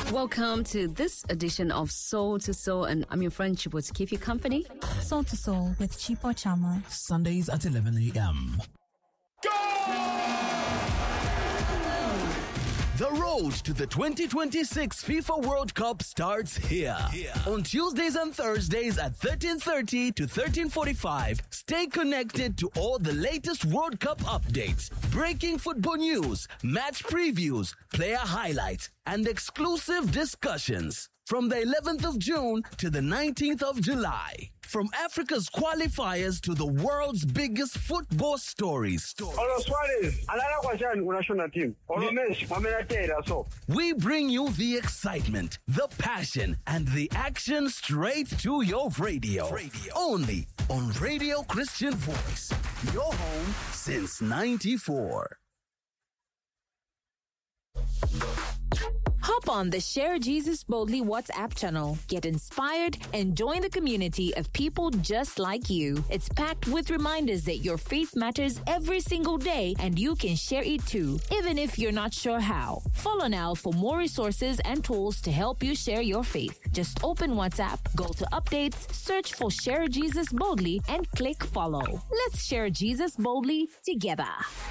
Welcome to this edition of Soul to Soul, and I'm your friend Chipo to keep you company. Soul to Soul with Chipo Chama. Sundays at 11 a.m. The road to the 2026 FIFA World Cup starts here. On Tuesdays and Thursdays at 13:30 to 13:45, stay connected to all the latest World Cup updates, breaking football news, match previews, player highlights, and exclusive discussions. From the 11th of June to the 19th of July. From Africa's qualifiers to the world's biggest football stories. We bring you the excitement, the passion, and the action straight to your radio. Only on Radio Christian Voice. Your home since 94. Hop on the Share Jesus Boldly WhatsApp channel. Get inspired and join the community of people just like you. It's packed with reminders that your faith matters every single day and you can share it too, even if you're not sure how. Follow now for more resources and tools to help you share your faith. Just open WhatsApp, go to updates, search for Share Jesus Boldly, and click follow. Let's share Jesus boldly together.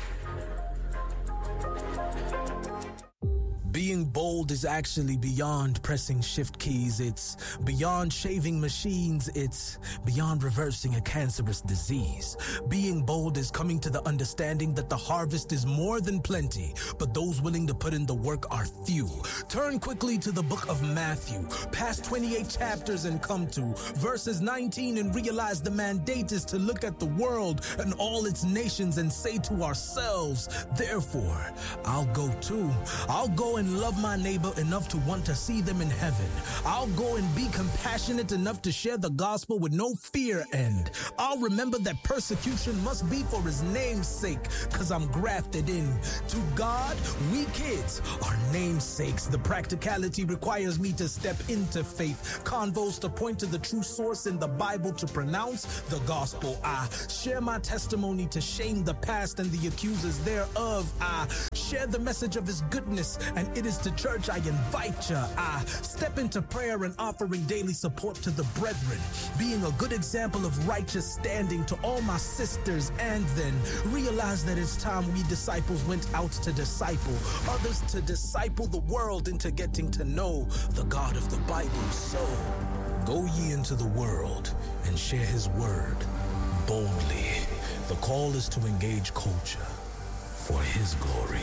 Being bold is actually beyond pressing shift keys. It's beyond shaving machines. It's beyond reversing a cancerous disease. Being bold is coming to the understanding that the harvest is more than plenty, but those willing to put in the work are few. Turn quickly to the book of Matthew, past 28 chapters and come to verses 19 and realize the mandate is to look at the world and all its nations and say to ourselves, therefore, I'll go too. I'll go and love my neighbor enough to want to see them in heaven. I'll go and be compassionate enough to share the gospel with no fear, and I'll remember that persecution must be for his name's sake, because I'm grafted in. To God, we kids are namesakes. The practicality requires me to step into faith. Convos to point to the true source in the Bible to pronounce the gospel. I share my testimony to shame the past and the accusers thereof. I share the message of his goodness, and it is to church I invite ya. I step into prayer and offering daily support to the brethren, being a good example of righteous standing to all my sisters, and then realize that it's time we disciples went out to disciple others, to disciple the world into getting to know the God of the Bible. So go ye into the world and share his word boldly. The call is to engage culture for his glory.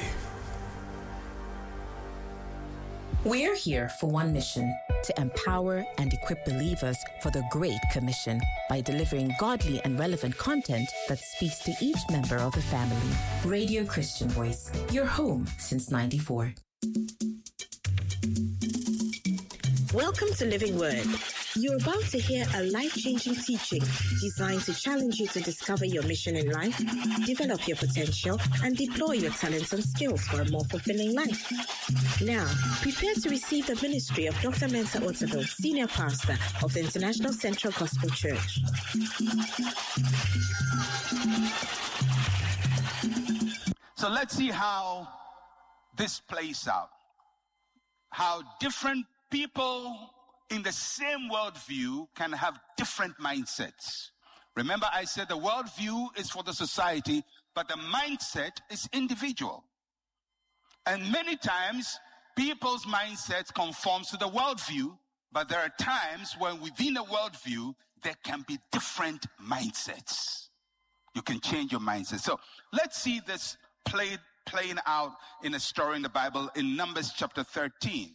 We're here for one mission, to empower and equip believers for the Great Commission by delivering godly and relevant content that speaks to each member of the family. Radio Christian Voice, your home since 94. Welcome to Living Word. You're about to hear a life-changing teaching designed to challenge you to discover your mission in life, develop your potential, and deploy your talents and skills for a more fulfilling life. Now, prepare to receive the ministry of Dr. Mensa Otabil, Senior Pastor of the International Central Gospel Church. So let's see how this plays out. How different people in the same worldview can have different mindsets. Remember, I said the worldview is for the society, but the mindset is individual. And many times, people's mindsets conform to the worldview, but there are times when within a worldview, there can be different mindsets. You can change your mindset. So let's see this playing out in a story in the Bible in Numbers chapter 13.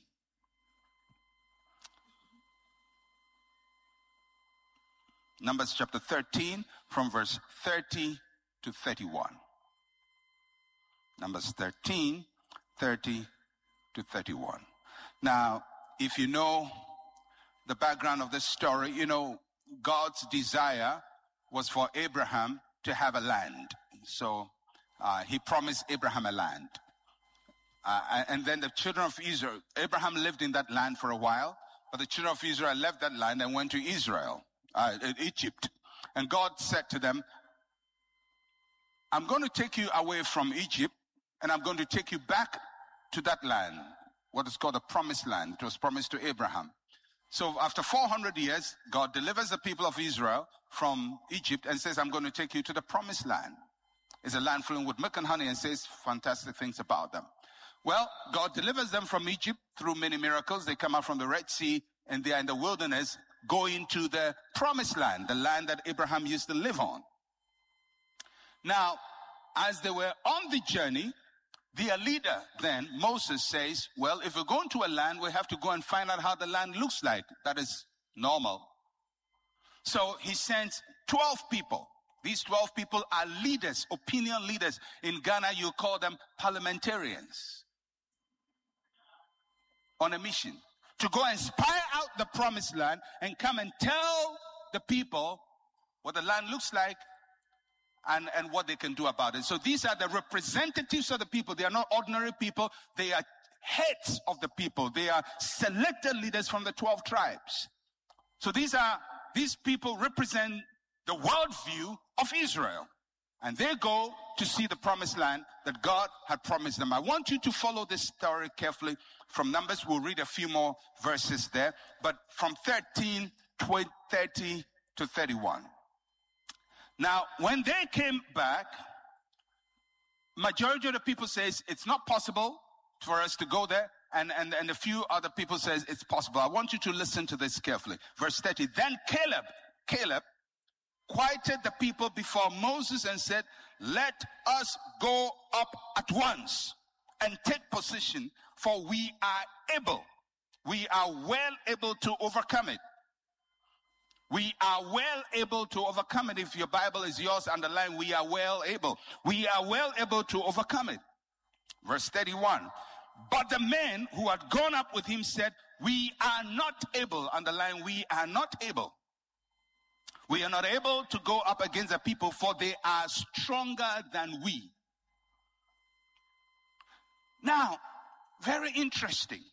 Numbers chapter 13 from verse 30 to 31. Numbers 13, 30 to 31. Now, if you know the background of this story, you know God's desire was for Abraham to have a land. So he promised Abraham a land. And then the children of Israel, Abraham lived in that land for a while, but the children of Israel left that land and went to Egypt. And God said to them, I'm going to take you away from Egypt, and I'm going to take you back to that land. what is called the promised land. It was promised to Abraham. So after 400 years, God delivers the people of Israel from Egypt and says, I'm going to take you to the promised land. It's a land flowing with milk and honey, and says fantastic things about them. Well, God delivers them from Egypt through many miracles. They come out from the Red Sea, and they are in the wilderness, going to the promised land, the land that Abraham used to live on. Now, as they were on the journey, their leader then, Moses, says, well, if we're going to a land, we have to go and find out how the land looks like. That is normal. So he sends 12 people. These 12 people are leaders, opinion leaders. In Ghana, you call them parliamentarians. On a mission to go and spy out the promised land and come and tell the people what the land looks like and what they can do about it. So these are the representatives of the people. They are not ordinary people. They are heads of the people. They are selected leaders from the 12 tribes. So these people represent the worldview of Israel. And they go to see the promised land that God had promised them. I want you to follow this story carefully. From Numbers, we'll read a few more verses there. But from 30 to 31. Now, when they came back, majority of the people says it's not possible for us to go there. And a few other people says it's possible. I want you to listen to this carefully. Verse 30. Then Caleb quieted the people before Moses and said, let us go up at once and take position, for we are well able to overcome it. We are well able to overcome it. If your Bible is yours, underline, we are well able. We are well able to overcome it. Verse 31. But the men who had gone up with him said, we are not able. Underline, we are not able. We are not able to go up against the people, for they are stronger than we. Now, very interesting.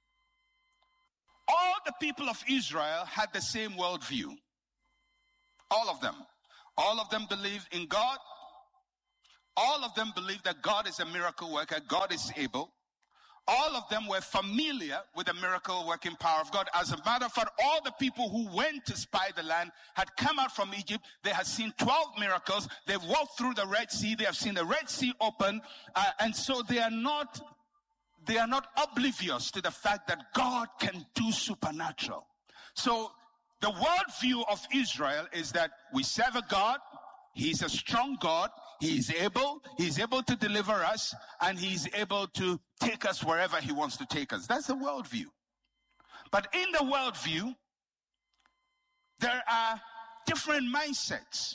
All the people of Israel had the same worldview. All of them. All of them believed in God. All of them believed that God is a miracle worker. God is able. All of them were familiar with the miracle working power of God. As a matter of fact, all the people who went to spy the land had come out from Egypt. They had seen 12 miracles. They've walked through the Red Sea. They have seen the Red Sea open. And so they are not oblivious to the fact that God can do supernatural. So the worldview of Israel is that we serve a God. He's a strong God. He's able to deliver us, and he's able to take us wherever he wants to take us. That's the worldview. But in the worldview, there are different mindsets.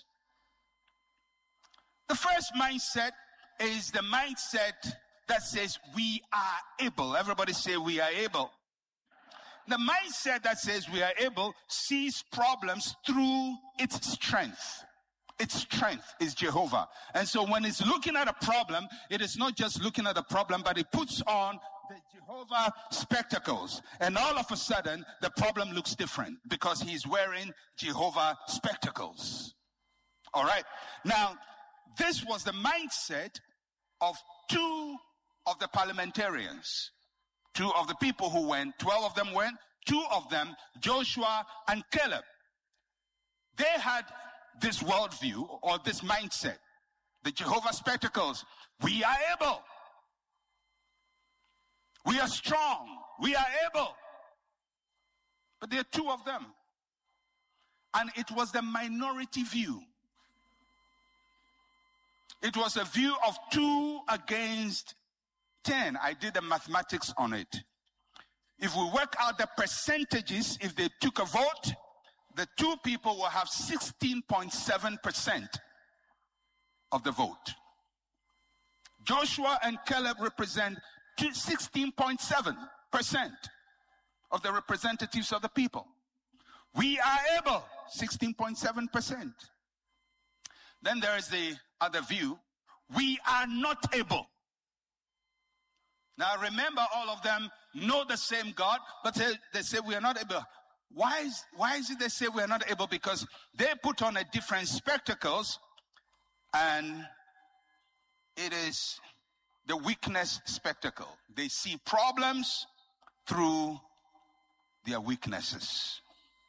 The first mindset is the mindset that says we are able. Everybody say we are able. The mindset that says we are able sees problems through its strength. Its strength is Jehovah. And so when it's looking at a problem, it is not just looking at the problem, but it puts on the Jehovah spectacles. And all of a sudden, the problem looks different because he's wearing Jehovah spectacles. All right. Now, this was the mindset of two of the parliamentarians. Two of the people who went, 12 of them went, two of them, Joshua and Caleb. They had this worldview or this mindset, the Jehovah spectacles. We are able. We are strong. We are able. But there are two of them. And it was the minority view. It was a view of 2 against 10. I did the mathematics on it. If we work out the percentages, if they took a vote, the two people will have 16.7% of the vote. Joshua and Caleb represent 16.7% of the representatives of the people. We are able, 16.7%. Then there is the other view. We are not able. Now remember, all of them know the same God, but they say we are not able. Why is it they say we are not able? Because they put on a different spectacles, and it is the weakness spectacle. They see problems through their weaknesses.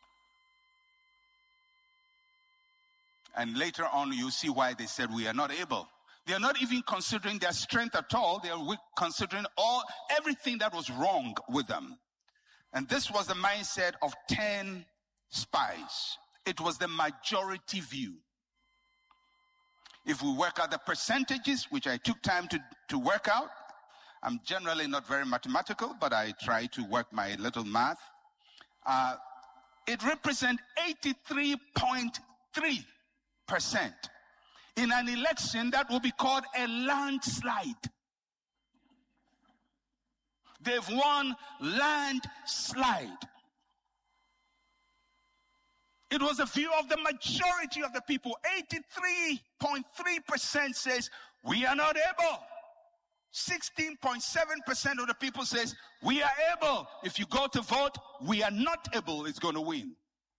And later on, you see why they said we are not able. They are not even considering their strength at all. They are considering everything that was wrong with them. And this was the mindset of 10 spies. It was the majority view. If we work out the percentages, which I took time to work out, I'm generally not very mathematical, but I try to work my little math. It represents 83.3%. In an election that will be called a landslide. They've won landslide. It was the view of the majority of the people. 83.3% says, we are not able. 16.7% of the people says, we are able. If you go to vote, we are not able, it's going to win.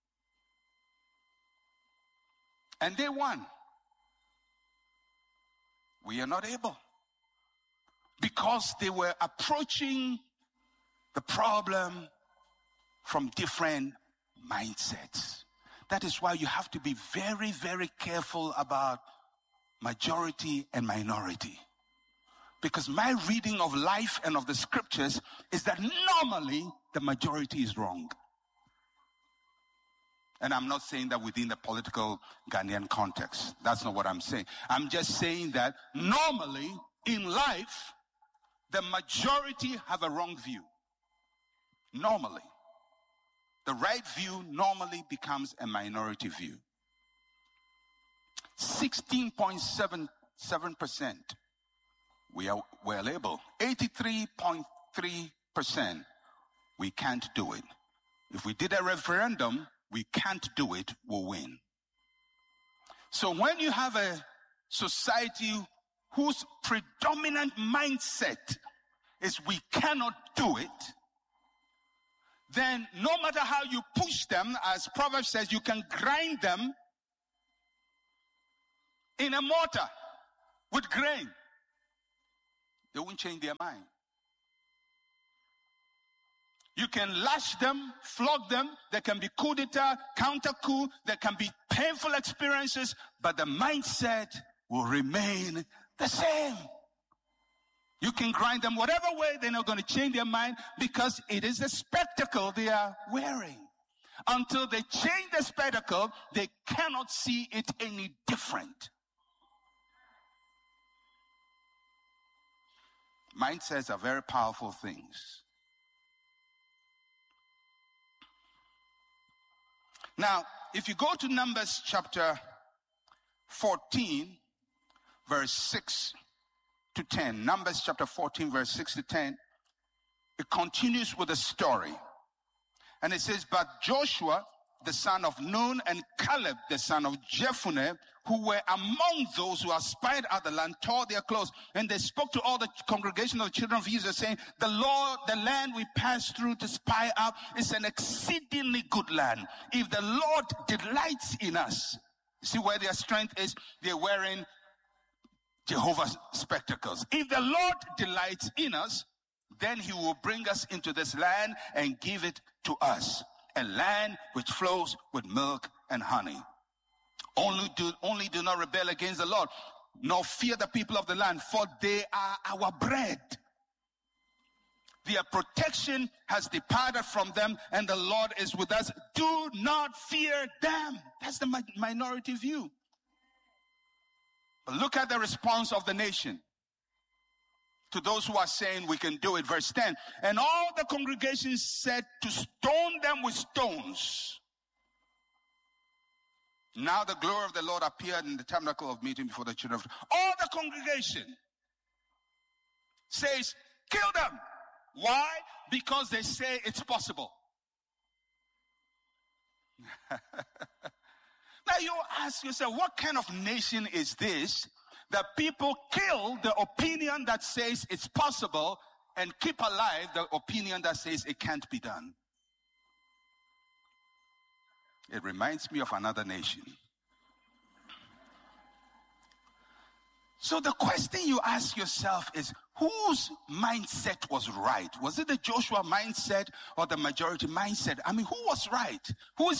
And they won. We are not able. Because they were approaching the problem from different mindsets. That is why you have to be very, very careful about majority and minority. Because my reading of life and of the scriptures is that normally the majority is wrong. And I'm not saying that within the political Ghanaian context. That's not what I'm saying. I'm just saying that normally in life, the majority have a wrong view. Normally. The right view normally becomes a minority view. 16.77%. We are well able. 83.3%. We can't do it. If we did a referendum, we can't do it, we'll win. So when you have a society whose predominant mindset is we cannot do it, then no matter how you push them, as Proverbs says, you can grind them in a mortar with grain. They won't change their mind. You can lash them, flog them. There can be coup d'etat, counter coup. There can be painful experiences, but the mindset will remain the same. You can grind them whatever way, they're not going to change their mind because it is a spectacle they are wearing. Until they change the spectacle, they cannot see it any different. Mindsets are very powerful things. Now, if you go to Numbers chapter 14, verse 6 to 10, Numbers chapter 14, verse 6 to 10, it continues with a story. And it says, but Joshua, the son of Nun, and Caleb, the son of Jephunneh, who were among those who had spied out the land, tore their clothes, and they spoke to all the congregation of the children of Israel, saying, the land we passed through to spy out is an exceedingly good land. If the Lord delights in us, see where their strength is? They're wearing Jehovah's spectacles. If the Lord delights in us, then he will bring us into this land and give it to us. A land which flows with milk and honey. Only do not rebel against the Lord, nor fear the people of the land, for they are our bread. Their protection has departed from them, and the Lord is with us. Do not fear them. That's the minority view. But look at the response of the nation to those who are saying we can do it. Verse 10, and all the congregation said to stone them with stones. Now the glory of the Lord appeared in the tabernacle of meeting before the children of all the congregation says, kill them. Why? Because they say it's possible. Now you ask yourself, what kind of nation is this that people kill the opinion that says it's possible and keep alive the opinion that says it can't be done? It reminds me of another nation. So the question you ask yourself is, whose mindset was right? Was it the Joshua mindset or the majority mindset? I mean, who was right? Who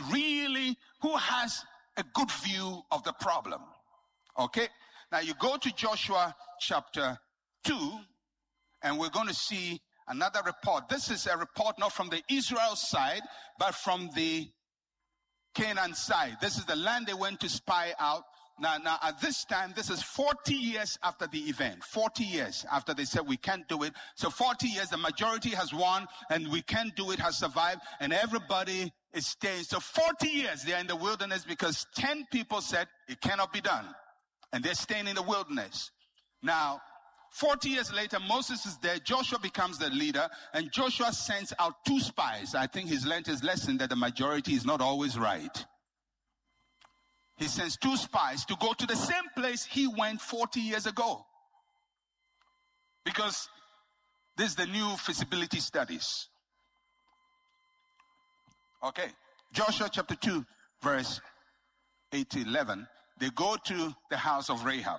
has a good view of the problem? Okay? Now you go to Joshua chapter 2, and we're going to see another report. This is a report not from the Israel side, but from the Canaan side. This is the land they went to spy out. Now, at this time, this is 40 years after the event. 40 years after they said we can't do it. So 40 years, the majority has won, and we can't do it has survived, and everybody is staying. So 40 years they are in the wilderness because 10 people said it cannot be done. And they're staying in the wilderness. Now, 40 years later, Moses is there. Joshua becomes the leader, and Joshua sends out 2 spies. I think he's learned his lesson that the majority is not always right. He sends 2 spies to go to the same place he went 40 years ago. Because this is the new feasibility studies. Okay. Joshua chapter 2, verse 8 to 11. They go to the house of Rahab.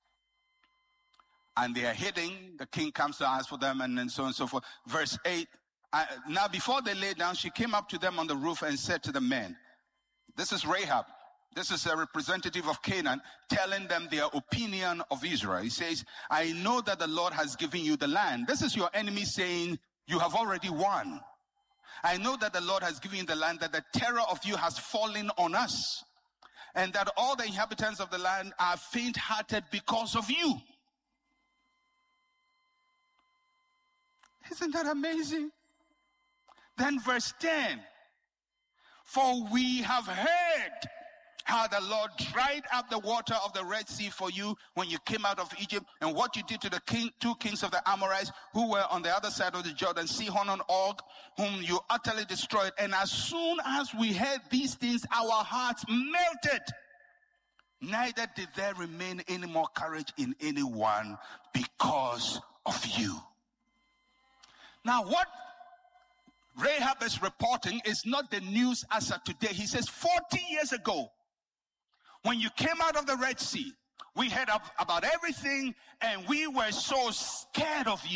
And they are hiding. The king comes to ask for them, and so on and so forth. Verse 8. Now before they lay down, she came up to them on the roof and said to the men, this is Rahab. This is a representative of Canaan telling them their opinion of Israel. He says, I know that the Lord has given you the land. This is your enemy saying, you have already won. I know that the Lord has given you the land, that the terror of you has fallen on us, and that all the inhabitants of the land are faint-hearted because of you. Isn't that amazing? Then verse 10. For we have heard how the Lord dried up the water of the Red Sea for you when you came out of Egypt, and what you did to the 2 kings of the Amorites who were on the other side of the Jordan, Sihon and Og, whom you utterly destroyed. And as soon as we heard these things, our hearts melted. Neither did there remain any more courage in anyone because of you. Now what Rahab is reporting is not the news as of today. He says 40 years ago, when you came out of the Red Sea, we heard about everything, and we were so scared of you.